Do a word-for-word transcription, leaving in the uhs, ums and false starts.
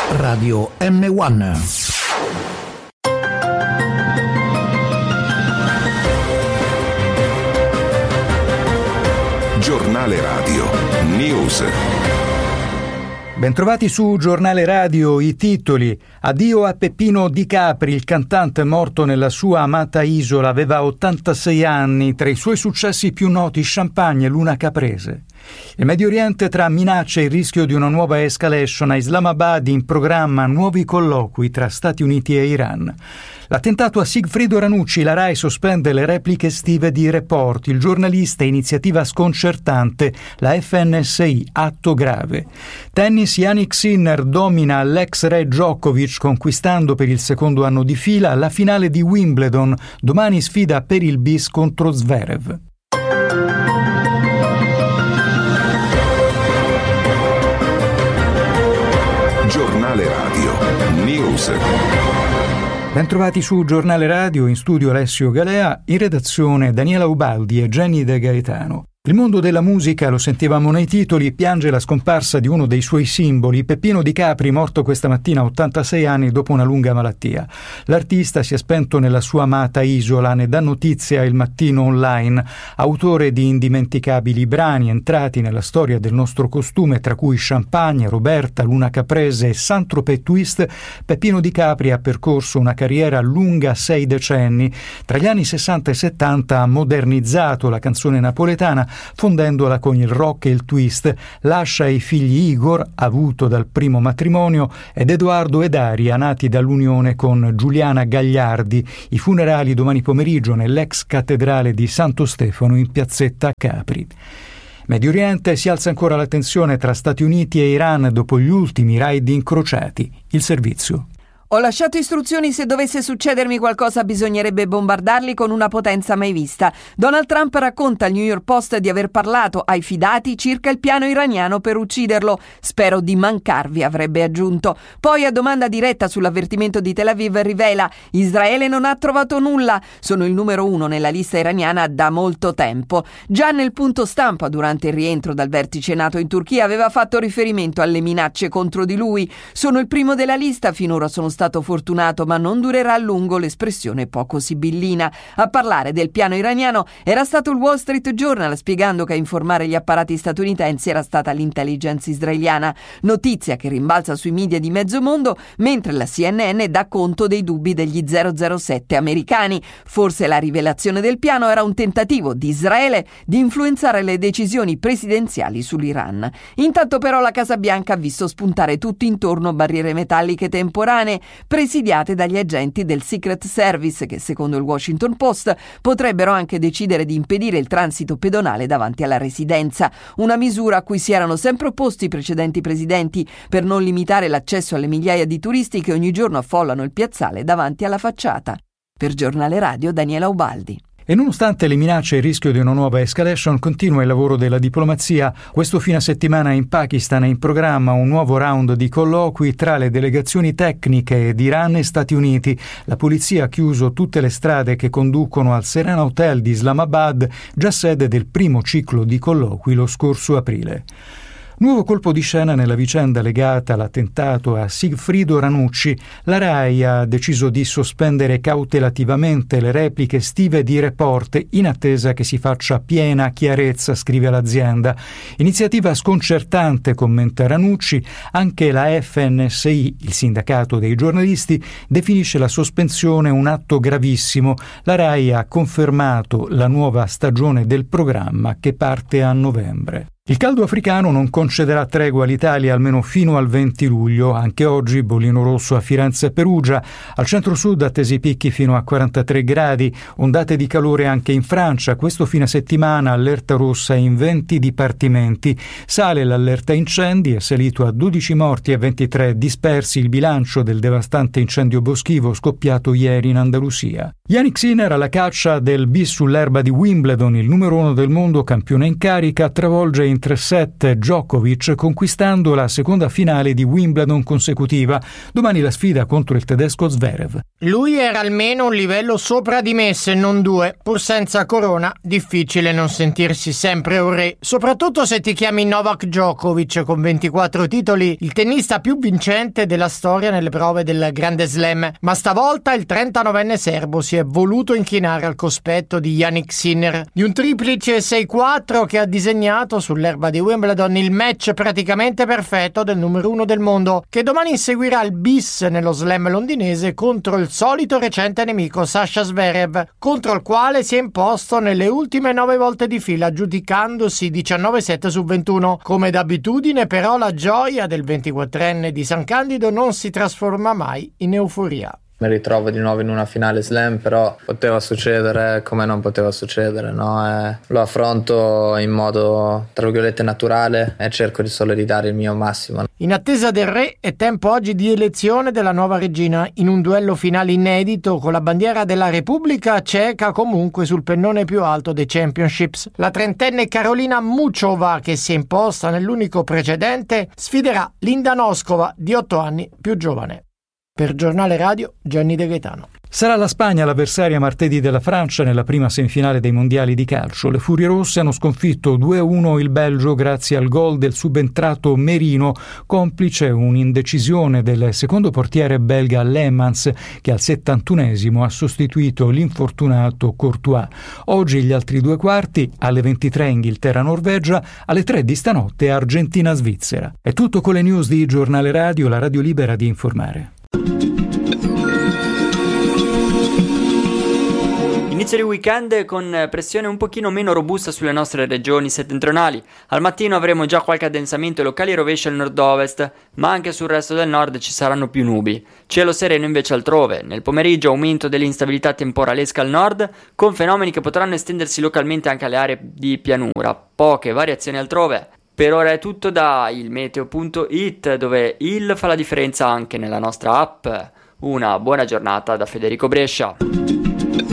Radio M uno. Giornale Radio News. Bentrovati su Giornale Radio, i titoli. Addio a Peppino Di Capri, il cantante morto nella sua amata isola, aveva ottantasei anni, tra i suoi successi più noti Champagne e Luna Caprese. Il Medio Oriente tra minacce e il rischio di una nuova escalation, a Islamabad in programma nuovi colloqui tra Stati Uniti e Iran. L'attentato a Sigfrido Ranucci, la RAI sospende le repliche estive di Report, il giornalista iniziativa sconcertante, la F N S I, atto grave. Tennis, Jannik Sinner domina l'ex re Djokovic conquistando per il secondo anno di fila la finale di Wimbledon, domani sfida per il bis contro Zverev. Giornale Radio News. Bentrovati su Giornale Radio, in studio Alessio Galea, in redazione Daniela Ubaldi e Jenny De Gaetano. Il mondo della musica, lo sentivamo nei titoli, piange la scomparsa di uno dei suoi simboli, Peppino Di Capri, morto questa mattina a ottantasei anni dopo una lunga malattia. L'artista si è spento nella sua amata isola, ne dà notizia il Mattino Online. Autore di indimenticabili brani entrati nella storia del nostro costume, tra cui Champagne, Roberta, Luna Caprese e Saint-Tropez Twist, Peppino Di Capri ha percorso una carriera lunga sei decenni. Tra gli anni sessanta e settanta ha modernizzato la canzone napoletana, fondendola con il rock e il twist. Lascia i figli Igor, avuto dal primo matrimonio, ed Edoardo e Daria, nati dall'unione con Giuliana Gagliardi. I funerali domani pomeriggio nell'ex cattedrale di Santo Stefano in piazzetta Capri. Medio Oriente, si alza ancora la tensione tra Stati Uniti e Iran dopo gli ultimi raid incrociati. Il servizio. Ho lasciato istruzioni: se dovesse succedermi qualcosa bisognerebbe bombardarli con una potenza mai vista. Donald Trump racconta al New York Post di aver parlato ai fidati circa il piano iraniano per ucciderlo. Spero di mancarvi, avrebbe aggiunto. Poi, a domanda diretta sull'avvertimento di Tel Aviv, rivela: Israele non ha trovato nulla, sono il numero uno nella lista iraniana da molto tempo. Già nel punto stampa durante il rientro dal vertice NATO in Turchia aveva fatto riferimento alle minacce contro di lui. Sono il primo della lista, finora sono stato fortunato, ma non durerà a lungo, l'espressione poco sibillina. A parlare del piano iraniano era stato il Wall Street Journal, spiegando che a informare gli apparati statunitensi era stata l'intelligence israeliana, notizia che rimbalza sui media di mezzo mondo, mentre la C N N dà conto dei dubbi degli zero zero sette americani. Forse la rivelazione del piano era un tentativo di Israele di influenzare le decisioni presidenziali sull'Iran. Intanto però la Casa Bianca ha visto spuntare tutto intorno barriere metalliche temporanee presidiate dagli agenti del Secret Service, che secondo il Washington Post potrebbero anche decidere di impedire il transito pedonale davanti alla residenza, una misura a cui si erano sempre opposti i precedenti presidenti per non limitare l'accesso alle migliaia di turisti che ogni giorno affollano il piazzale davanti alla facciata. Per Giornale Radio, Daniela Ubaldi. E nonostante le minacce e il rischio di una nuova escalation, continua il lavoro della diplomazia. Questo fine settimana in Pakistan è in programma un nuovo round di colloqui tra le delegazioni tecniche di Iran e Stati Uniti. La polizia ha chiuso tutte le strade che conducono al Serena Hotel di Islamabad, già sede del primo ciclo di colloqui lo scorso aprile. Nuovo colpo di scena nella vicenda legata all'attentato a Sigfrido Ranucci. La RAI ha deciso di sospendere cautelativamente le repliche estive di Report in attesa che si faccia piena chiarezza, scrive l'azienda. Iniziativa sconcertante, commenta Ranucci. Anche la F N S I, il sindacato dei giornalisti, definisce la sospensione un atto gravissimo. La RAI ha confermato la nuova stagione del programma che parte a novembre. Il caldo africano non concederà tregua all'Italia almeno fino al venti luglio. Anche oggi bollino rosso a Firenze e Perugia. Al centro-sud attesi picchi fino a quarantatré gradi. Ondate di calore anche in Francia. Questo fine settimana allerta rossa in venti dipartimenti. Sale l'allerta incendi, è salito a dodici morti e ventitré dispersi il bilancio del devastante incendio boschivo scoppiato ieri in Andalusia. Jannik Sinner alla caccia del bis sull'erba di Wimbledon, il numero uno del mondo, campione in carica, travolge in in tre set Djokovic, conquistando la seconda finale di Wimbledon consecutiva. Domani la sfida contro il tedesco Zverev. Lui era almeno un livello sopra di me, se non due. Pur senza corona, difficile non sentirsi sempre un re, soprattutto se ti chiami Novak Djokovic, con ventiquattro titoli, il tennista più vincente della storia nelle prove del Grande Slam. Ma stavolta il trentanovenne serbo si è voluto inchinare al cospetto di Jannik Sinner, di un triplice sei quattro che ha disegnato sull'erba di Wimbledon il match praticamente perfetto del numero uno del mondo, che domani inseguirà il bis nello slam londinese contro il solito recente nemico Sasha Zverev, contro il quale si è imposto nelle ultime nove volte di fila, giudicandosi diciannove sette su ventuno. Come d'abitudine, però, la gioia del ventiquattrenne di San Candido non si trasforma mai in euforia. Mi ritrovo di nuovo in una finale slam, però poteva succedere come non poteva succedere, no? Eh, lo affronto in modo, tra virgolette, naturale e cerco di solo ridare il mio massimo. In attesa del re è tempo oggi di elezione della nuova regina, in un duello finale inedito con la bandiera della Repubblica Ceca comunque sul pennone più alto dei championships. La trentenne Karolina Muchova, che si è imposta nell'unico precedente, sfiderà Linda Noskova, di otto anni più giovane. Per Giornale Radio, Gianni De Gaetano. Sarà la Spagna l'avversaria martedì della Francia nella prima semifinale dei mondiali di calcio. Le Furie Rosse hanno sconfitto due a uno il Belgio grazie al gol del subentrato Merino, complice un'indecisione del secondo portiere belga Lemans, che al settantunesimo ha sostituito l'infortunato Courtois. Oggi gli altri due quarti, alle ventitré Inghilterra-Norvegia, alle tre di stanotte Argentina-Svizzera. È tutto con le news di Giornale Radio, la radio libera di informare. Inizio di weekend con pressione un pochino meno robusta sulle nostre regioni settentrionali. Al mattino avremo già qualche addensamento locali e rovescio al nord-ovest, ma anche sul resto del nord ci saranno più nubi. Cielo sereno invece altrove. Nel pomeriggio aumento dell'instabilità temporalesca al nord, con fenomeni che potranno estendersi localmente anche alle aree di pianura. Poche variazioni altrove. Per ora è tutto da ilmeteo punto it, dove il fa la differenza anche nella nostra app. Una buona giornata da Federico Brescia.